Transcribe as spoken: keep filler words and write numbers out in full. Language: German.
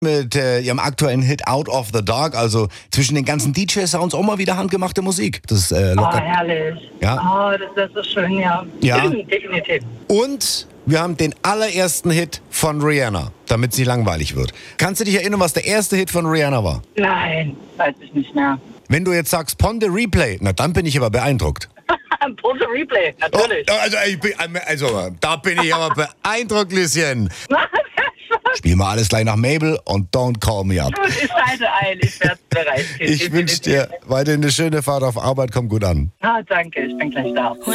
mit äh, ihrem aktuellen Hit Out of the Dark, also zwischen den ganzen D J-Sounds auch mal wieder handgemachte Musik. Das äh, Oh, lockert. herrlich. Ja. Oh, das ist so schön, ja. Ja. Definitiv. Und wir haben den allerersten Hit von Rihanna, damit es nicht langweilig wird. Kannst du dich erinnern, was der erste Hit von Rihanna war? Nein, weiß ich nicht mehr. Wenn du jetzt sagst Pon de Replay, na dann bin ich aber beeindruckt. Pose Replay, natürlich. Oh, also, ich bin, also, da bin ich aber beeindruckt, Lieschen. Spiel mal alles gleich nach Mabel und Don't Call Me Up. Gut, ich schalte ein, ich werde bereit. Ich wünsche dir weiterhin eine schöne Fahrt auf Arbeit, komm gut an. Ah, danke, ich bin gleich da.